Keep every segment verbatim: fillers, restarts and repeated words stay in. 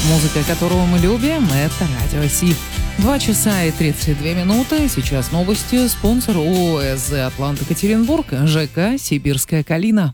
Музыка, которую мы любим, это Радио Си. Два часа и тридцать две минуты. Сейчас новости. Спонсор ООО СЗ «Атлант Екатеринбург», ЖК «Сибирская Калина».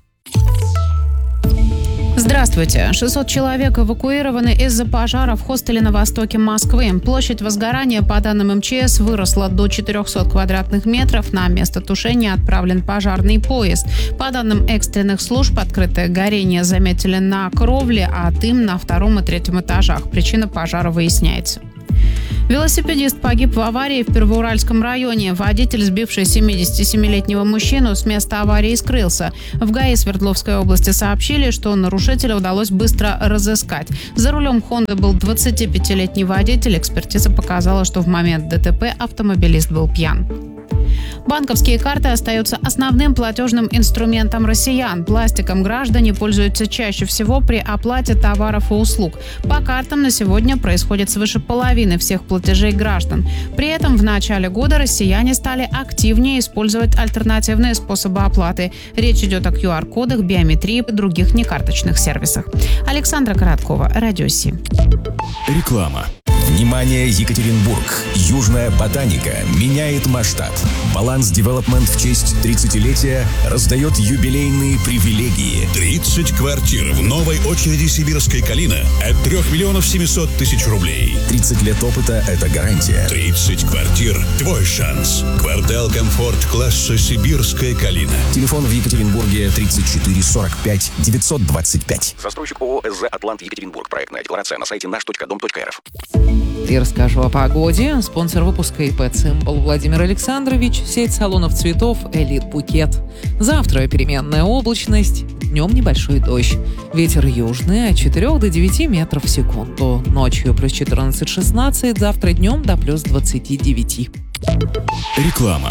Здравствуйте. шестьсот человек эвакуированы из-за пожара в хостеле на востоке Москвы. Площадь возгорания, по данным эм че эс, выросла до четырехсот квадратных метров. На место тушения отправлен пожарный поезд. По данным экстренных служб, открытое горение заметили на кровле, а дым на втором и третьем этажах. Причина пожара выясняется. Велосипедист погиб в аварии в Первоуральском районе. Водитель, сбивший семидесятисемилетнего мужчину, с места аварии скрылся. В ГАИ Свердловской области сообщили, что нарушителя удалось быстро разыскать. За рулем «Хонды» был двадцатипятилетний водитель. Экспертиза показала, что в момент ДТП автомобилист был пьян. Банковские карты остаются основным платежным инструментом россиян. Пластиком граждане пользуются чаще всего при оплате товаров и услуг. По картам на сегодня происходит свыше половины всех платежей граждан. При этом в начале года россияне стали активнее использовать альтернативные способы оплаты. Речь идет о ку ар кодах, биометрии и других некарточных сервисах. Александра Короткова, Радио Си. Реклама. Внимание, Екатеринбург! Южная ботаника меняет масштаб. Баланс Девелопмент в честь тридцатилетия раздает юбилейные привилегии. тридцать квартир в новой очереди «Сибирской Калина» от трех миллионов семисот тысяч рублей. тридцать лет опыта – это гарантия. тридцать квартир – твой шанс. Квартал комфорт класса «Сибирская Калина». Телефон в Екатеринбурге тридцать четыре сорок пять девятьсот двадцать пять. Застройщик ООО СЗ «Атлант Екатеринбург». Проектная декларация на сайте наш точка дом точка эр эф. И расскажу о погоде. Спонсор выпуска ИП «Цимбал» Владимир Александрович. Сеть салонов цветов «Элит Букет». Завтра переменная облачность. Днем небольшой дождь. Ветер южный от четырёх до девяти метров в секунду. Ночью плюс четырнадцать-шестнадцать. Завтра днем до плюс двадцати девяти. Реклама.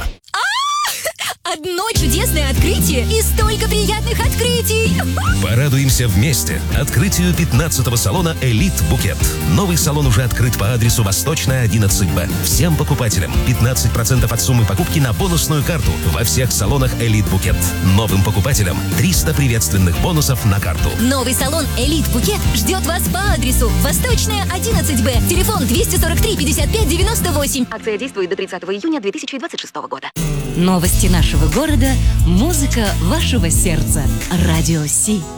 Одно чудесное открытие и столько приятных открытий! Порадуемся вместе открытию пятнадцатого салона «Элит Букет». Новый салон уже открыт по адресу Восточная, одиннадцать Б. Всем покупателям пятнадцать процентов от суммы покупки на бонусную карту во всех салонах «Элит Букет». Новым покупателям триста приветственных бонусов на карту. Новый салон «Элит Букет» ждет вас по адресу Восточная, одиннадцать Б. Телефон двести сорок три пятьдесят пять девяносто восемь. Акция действует до тридцатого июня две тысячи двадцать шестого года. Новости нашего города, музыка вашего сердца. Радио Си.